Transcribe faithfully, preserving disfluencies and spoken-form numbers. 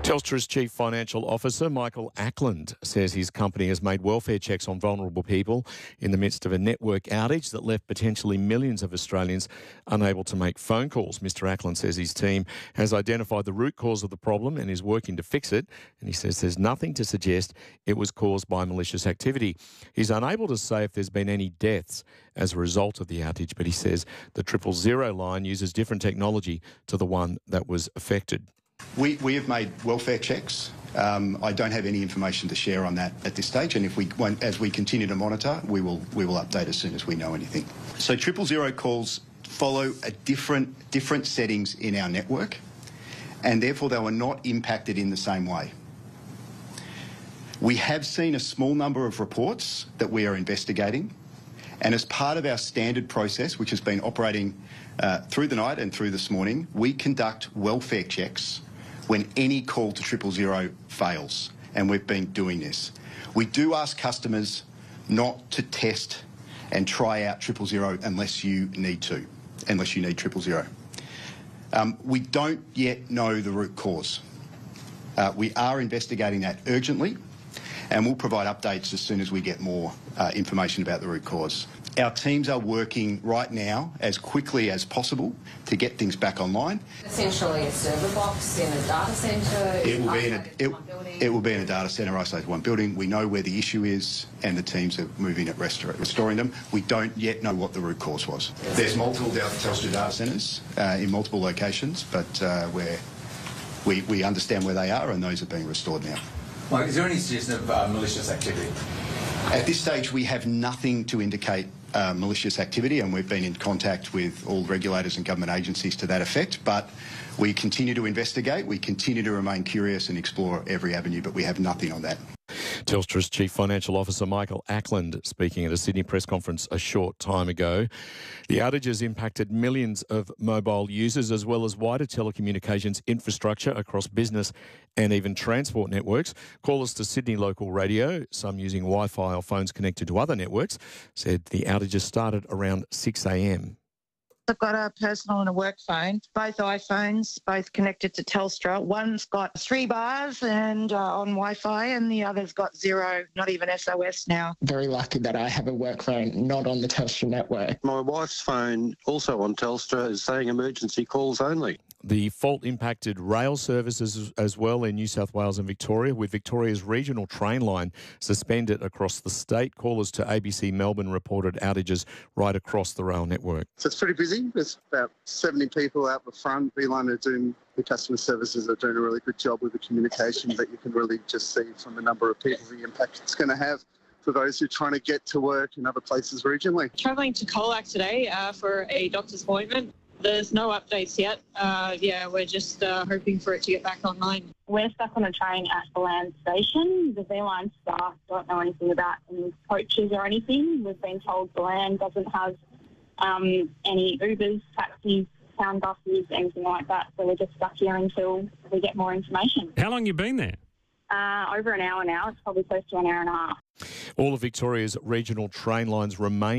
Telstra's Chief Financial Officer, Michael Ackland, says his company has made welfare checks on vulnerable people in the midst of a network outage that left potentially millions of Australians unable to make phone calls. Mister Ackland says his team has identified the root cause of the problem and is working to fix it, and he says there's nothing to suggest it was caused by malicious activity. He's unable to say if there's been any deaths as a result of the outage, but he says the triple zero line uses different technology to the one that was affected. We, we have made welfare checks. Um, I don't have any information to share on that at this stage, and if we, as we continue to monitor, we will we will update as soon as we know anything. So triple zero calls follow a different different settings in our network, and therefore they were not impacted in the same way. We have seen a small number of reports that we are investigating, and as part of our standard process, which has been operating uh, through the night and through this morning, we conduct welfare checks when any call to triple zero fails, and we've been doing this. We do ask customers not to test and try out triple zero unless you need to, unless you need triple zero. Um, we don't yet know the root cause. Uh, we are investigating that urgently, and we'll provide updates as soon as we get more uh, information about the root cause. Our teams are working right now as quickly as possible to get things back online. Essentially a server box in a data centre? It will be in a, it, it will be in a data centre isolated one building. We know where the issue is and the teams are moving at restore, restoring them. We don't yet know what the root cause was. There's multiple Telstra data centres uh, in multiple locations, but uh, where we, we understand where they are and those are being restored now. Well, is there any suggestion of uh, malicious activity? At this stage, we have nothing to indicate uh, malicious activity, and we've been in contact with all regulators and government agencies to that effect, but we continue to investigate, we continue to remain curious and explore every avenue, but we have nothing on that. Telstra's Chief Financial Officer Michael Ackland speaking at a Sydney press conference a short time ago. The outages impacted millions of mobile users as well as wider telecommunications infrastructure across business and even transport networks. Callers to Sydney local radio, some using Wi-Fi or phones connected to other networks, said the outages started around six a m. I've got a personal and a work phone, both iPhones, both connected to Telstra. One's got three bars and uh, on Wi-Fi, and the other's got zero, not even S O S now. Very lucky that I have a work phone, not on the Telstra network. My wife's phone, also on Telstra, is saying emergency calls only. The fault impacted rail services as well in New South Wales and Victoria, with Victoria's regional train line suspended across the state. Callers to A B C Melbourne reported outages right across the rail network. So it's pretty busy. There's about seventy people out the front. Beeline are doing, the customer services are doing a really good job with the communication, but you can really just see from the number of people the impact it's going to have for those who are trying to get to work in other places regionally. Travelling to Colac today uh, for a doctor's appointment. There's no updates yet. Uh, yeah, we're just uh, hoping for it to get back online. We're stuck on a train at the land station. The V-Line staff don't know anything about any coaches or anything. We've been told the land doesn't have um, any Ubers, taxis, town buses, anything like that. So we're just stuck here until we get more information. How long have you been there? Uh, over an hour now. It's probably close to an hour and a half. All of Victoria's regional train lines remain